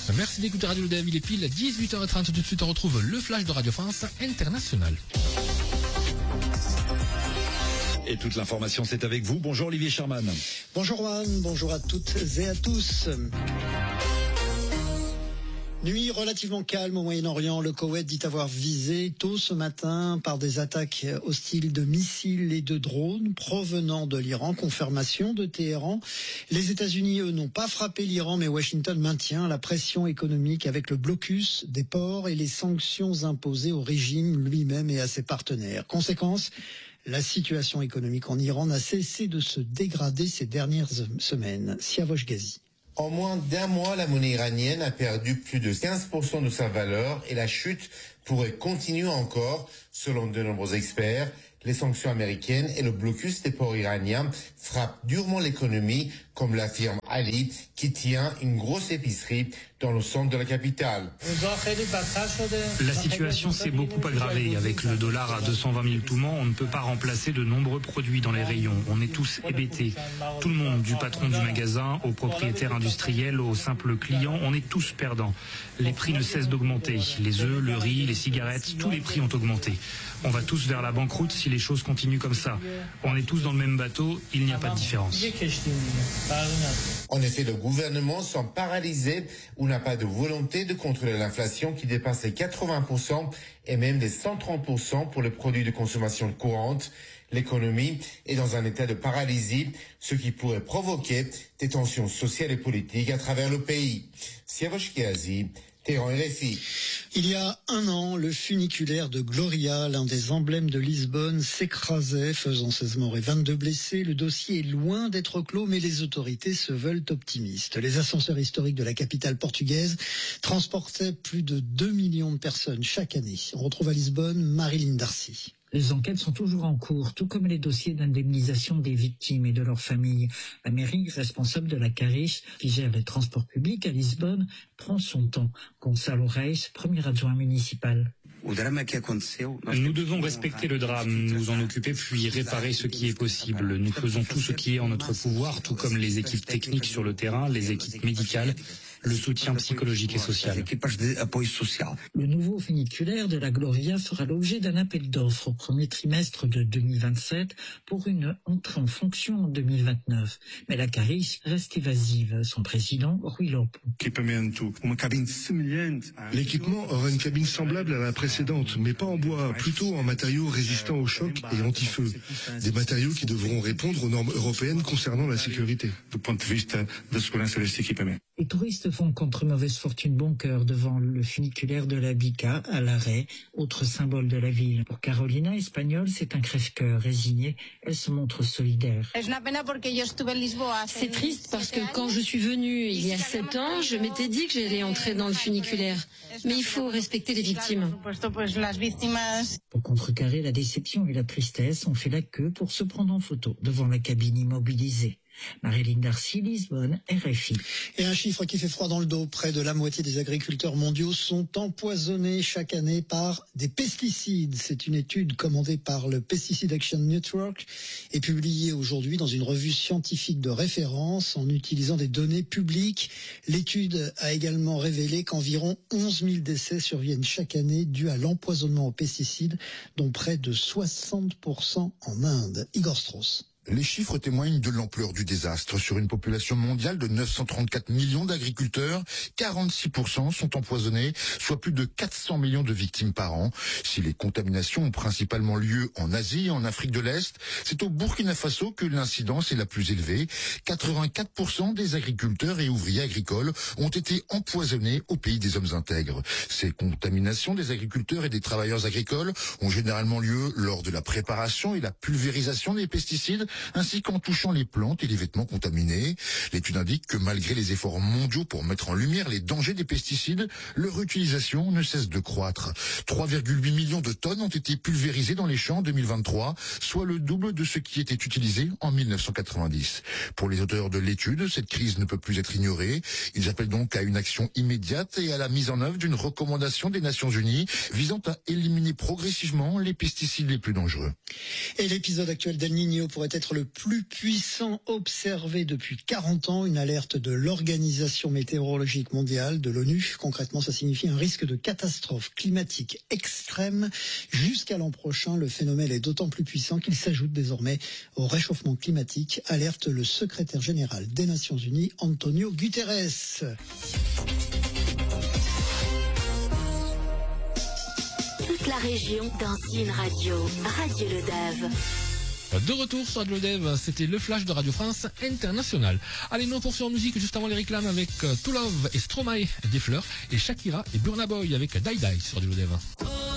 Merci d'écouter Radio Lodève, il est pile 18h30. Tout de suite, on retrouve le flash de Radio France International. Et toute l'information, c'est avec vous. Bonjour Olivier Sherman. Bonjour Juan, bonjour à toutes et à tous. Nuit relativement calme au Moyen-Orient. Le Koweït dit avoir visé tôt ce matin par des attaques hostiles de missiles et de drones provenant de l'Iran. Confirmation de Téhéran. Les États-Unis, eux, n'ont pas frappé l'Iran, mais Washington maintient la pression économique avec le blocus des ports et les sanctions imposées au régime lui-même et à ses partenaires. Conséquence, la situation économique en Iran n'a cessé de se dégrader ces dernières semaines. Siavosh Ghazi. En moins d'un mois, la monnaie iranienne a perdu plus de 15% de sa valeur et la chute pourrait continuer encore, selon de nombreux experts. Les sanctions américaines et le blocus des ports iraniens frappent durement l'économie, comme l'affirme Ali, qui tient une grosse épicerie dans le centre de la capitale. La situation s'est beaucoup aggravée. Avec le dollar à 220 000 toumans, on ne peut pas remplacer de nombreux produits dans les rayons. On est tous hébétés. Tout le monde, du patron du magasin au propriétaire industriel, au simple client, on est tous perdants. Les prix ne cessent d'augmenter. Les œufs, le riz, les cigarettes, tous les prix ont augmenté. On va tous vers la banqueroute si les choses continuent comme ça. On est tous dans le même bateau, il n'y a pas de différence. En effet, le gouvernement semble paralysé ou n'a pas de volonté de contrôler l'inflation qui dépasse les 80% et même les 130% pour les produits de consommation courante. L'économie est dans un état de paralysie, ce qui pourrait provoquer des tensions sociales et politiques à travers le pays. Siavosh Ghazi, Téhéran, RFI. Il y a un an, le funiculaire de Gloria, l'un des emblèmes de Lisbonne, s'écrasait, faisant 16 morts et 22 blessés. Le dossier est loin d'être clos, mais les autorités se veulent optimistes. Les ascenseurs historiques de la capitale portugaise transportaient plus de 2 millions de personnes chaque année. On retrouve à Lisbonne Marilyn Darcy. Les enquêtes sont toujours en cours, tout comme les dossiers d'indemnisation des victimes et de leurs familles. La mairie, responsable de la Caris, qui gère les transports publics à Lisbonne, prend son temps. Gonçalo Reis, premier adjoint municipal. Nous devons respecter le drame, nous en occuper puis réparer ce qui est possible. Nous faisons tout ce qui est en notre pouvoir, tout comme les équipes techniques sur le terrain, les équipes médicales, le soutien psychologique et social. Le nouveau funiculaire de la Gloria fera l'objet d'un appel d'offres au premier trimestre de 2027 pour une entrée en fonction en 2029. Mais la Caris reste évasive. Son président, Rui Lopo. L'équipement aura une cabine semblable à la précédente, mais pas en bois, plutôt en matériaux résistants au choc et anti-feu. Des matériaux qui devront répondre aux normes européennes concernant la sécurité. Les touristes font contre mauvaise fortune bon cœur devant le funiculaire de la Bica à l'arrêt, autre symbole de la ville. Pour Carolina, espagnole, c'est un crève-cœur. Résignée, elle se montre solidaire. C'est triste parce que quand je suis venue il y a 7 ans, je m'étais dit que j'allais entrer dans le funiculaire. Mais il faut respecter les victimes. Pour contrecarrer la déception et la tristesse, on fait la queue pour se prendre en photo devant la cabine immobilisée. Marilyn Darcy, Lisbonne, RFI. Et un chiffre qui fait froid dans le dos. Près de la moitié des agriculteurs mondiaux sont empoisonnés chaque année par des pesticides. C'est une étude commandée par le Pesticide Action Network et publiée aujourd'hui dans une revue scientifique de référence en utilisant des données publiques. L'étude a également révélé qu'environ 11 000 décès surviennent chaque année dus à l'empoisonnement aux pesticides, dont près de 60% en Inde. Igor Strauss. Les chiffres témoignent de l'ampleur du désastre. Sur une population mondiale de 934 millions d'agriculteurs, 46% sont empoisonnés, soit plus de 400 millions de victimes par an. Si les contaminations ont principalement lieu en Asie et en Afrique de l'Est, c'est au Burkina Faso que l'incidence est la plus élevée. 84% des agriculteurs et ouvriers agricoles ont été empoisonnés au pays des hommes intègres. Ces contaminations des agriculteurs et des travailleurs agricoles ont généralement lieu lors de la préparation et la pulvérisation des pesticides, ainsi qu'en touchant les plantes et les vêtements contaminés. L'étude indique que malgré les efforts mondiaux pour mettre en lumière les dangers des pesticides, leur utilisation ne cesse de croître. 3,8 millions de tonnes ont été pulvérisées dans les champs en 2023, soit le double de ce qui était utilisé en 1990. Pour les auteurs de l'étude, cette crise ne peut plus être ignorée. Ils appellent donc à une action immédiate et à la mise en œuvre d'une recommandation des Nations Unies visant à éliminer progressivement les pesticides les plus dangereux. Et l'épisode actuel d'El Niño pourrait être être le plus puissant observé depuis 40 ans, une alerte de l'Organisation météorologique mondiale, de l'ONU. Concrètement, ça signifie un risque de catastrophe climatique extrême. Jusqu'à l'an prochain, le phénomène est d'autant plus puissant qu'il s'ajoute désormais au réchauffement climatique, alerte le secrétaire général des Nations Unies, Antonio Guterres. Toute la région dans une radio, Radio Le Dave. De retour sur Radio Le Dave, c'était le flash de Radio France International. Allez, nous poursuivons en musique juste avant les réclames avec To Love et Stromae des Fleurs et Shakira et Burna Boy avec Die Die sur Radio Le Dave.